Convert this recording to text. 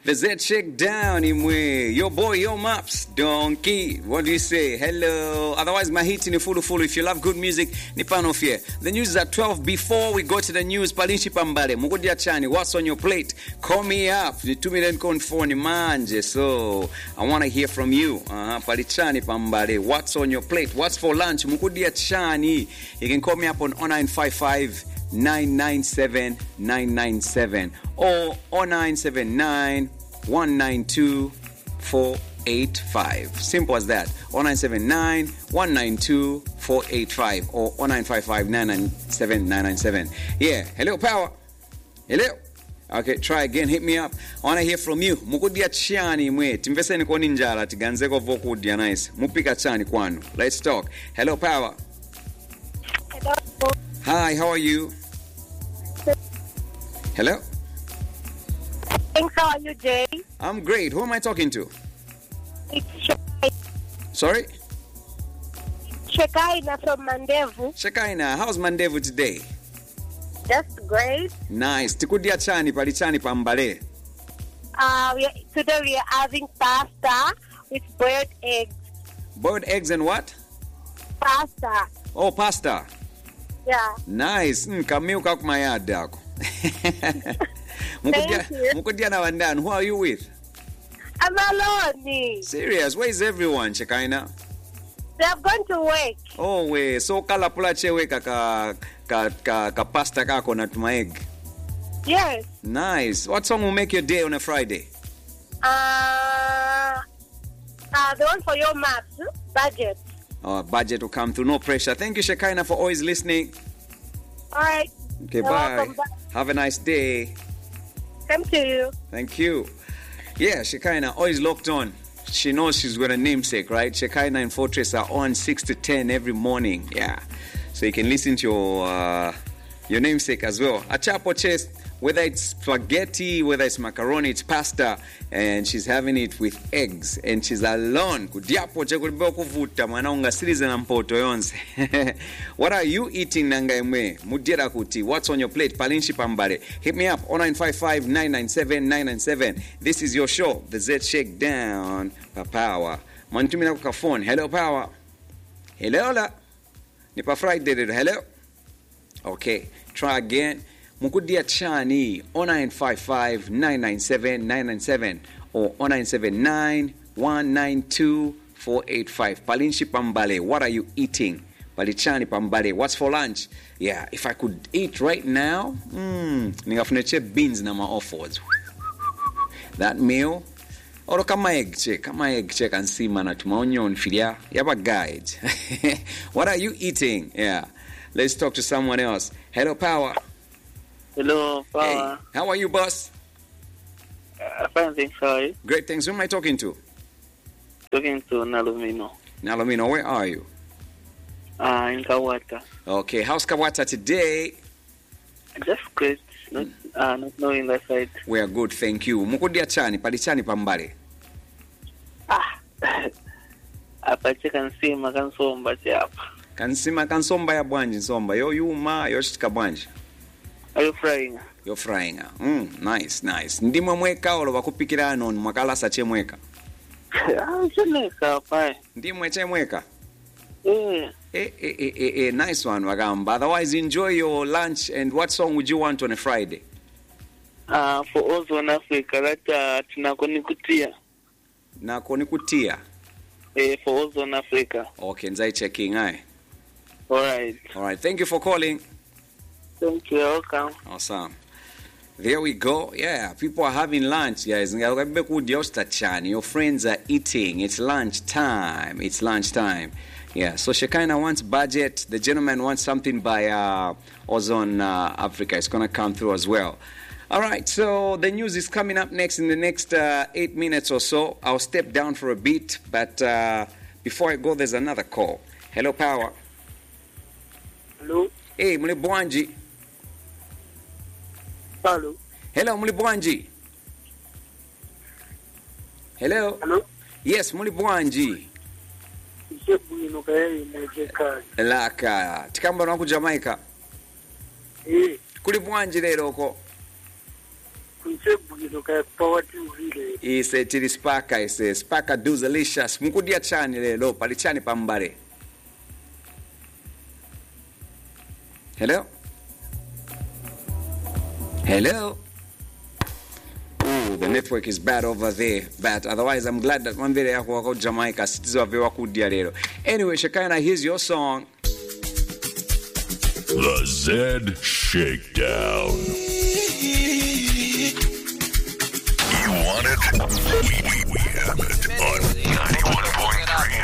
The Z Shakedown imwe. Your boy, your maps, donkey. What do you say? Hello. Otherwise, my hit ni full. If you love good music, ni pano fear. The news is at 12. Before we go to the news, Palinshi Pambale, Mugudia Chani, what's on your plate? Call me up. The 2 million phone manje. So, I want to hear from you. Palichani Pambale, what's on your plate? What's for lunch? Mugudia Chani. You can call me up on 0955 997 997 or 0979 192 485. Simple as that. 0979 192 485 or 0955 997 997. Yeah. Hello, Power. Hello. Okay, try again. Hit me up. I want to hear from you. Mukudia chani mwe. Timvese niko ninjala. Tiganzeko voku dia nice. Mupika chani kwanu. Let's talk. Hello, Power. Hello. Hi, how are you? Hello? Thanks, how are you, Jay? I'm great. Who am I talking to? It's Shekai. Sorry? Shekaina from Mandevu. Shekaina, how's Mandevu today? Just great. Nice. Tikudia chani, palichani pambale. Today we are having pasta with boiled eggs. Boiled eggs and what? Pasta. Oh, pasta. Yeah. Nice. Kamiuka kumayada yako. Thank you. Mukudia na wandan. Who are you with? I'm alone. Serious? Where is everyone, Shekaina? They have gone to work. Oh, we. So kala pula chewe ka pasta kako na tuma egg. Yes. Nice. What song will make your day on a Friday? The one for your maps. Budget. Oh, budget will come through. No pressure. Thank you, Shekaina, for always listening. All right. Okay, You're bye. welcome. Bye. Have a nice day. Come to you. Thank you. Yeah, Shekaina, always locked on. She knows she's got a namesake, right? Shekaina and Fortress are on 6 to 10 every morning. Yeah. So you can listen to your namesake as well. Achapo chest, whether it's spaghetti, whether it's macaroni, it's pasta, and she's having it with eggs, and she's alone. Kudiapo chakulibewa kuvuta manaunga sirize na mpoto yonse. What are you eating nangaimwe? Mudira kuti. What's on your plate? Palinshi Pambare. Hit me up 0955 997 997. This is your show, the Z Shakedown. Power. Mantumina kuka phone. Hello, Power. Hello, la. Nipa Friday. Hello. Okay. Try again. Mukudia chani 0955 997 997 or 0979 192 485. Palinshi Pambale, what are you eating? Palichani Pambale, what's for lunch? Yeah, if I could eat right now, ningafuneche beans na ma-offers. That meal, or kama egg check and see mana tumaonyo nfilia. Yaba guide. What are you eating? Yeah, let's talk to someone else. Hello, Power. Hello, Power. Hey, how are you, boss? Fine, thanks. How are you? Great, thanks. Who am I talking to? Talking to Nalumino. Nalumino, where are you? In Kawata. Okay, how's Kawata today? Just great. Not knowing that side. We are good, thank you. Mukudia chani, palichani pambale. Apache kansima kansomba chapa. Kansomba ya bwanji nsomba. Yo yuma, yo chitika bwanji. Are you frying? You're frying. Nice. Ndimwe mweka olo bakupikira ano mwakalasa chemweka. Chemweka pai. Ndimwe chemweka. Yeah. Nice one, Wagamba. Otherwise, enjoy your lunch. And what song would you want on a Friday? For Ozone Africa, that tunakonikutia. Nakonikutia. For Ozone Africa. Okay, nzai checking, aye. All right. Thank you for calling. Thank you. Welcome. Awesome. There we go. Yeah, people are having lunch, guys. Your friends are eating. It's lunchtime. Yeah, so Shekaina wants budget. The gentleman wants something by Ozone Africa. It's going to come through as well. All right, so the news is coming up next in the next 8 minutes or so. I'll step down for a bit, but before I go, there's another call. Hello, Power. Hello. Hey, Mulibwanji. Hello. Hello, Mulibwanji. Hello. Hello. Yes, Mulibwanji. Laka. Tikamba na ku Jamaica. Eh. Kuli bwanji lero ko. kunchebwino kaya power tuvile. Ise chili spaka ise spaka duzalicious. Mukudia chani lelo pali chani pambare. Hello? Hello? Ooh, the network is bad over there. But otherwise, I'm glad that Mambere yako wako Jamaica. Citizen of Wakudia lelo. Anyway, Shekinah, here's your song. The Zed Shakedown. You want it? We have it.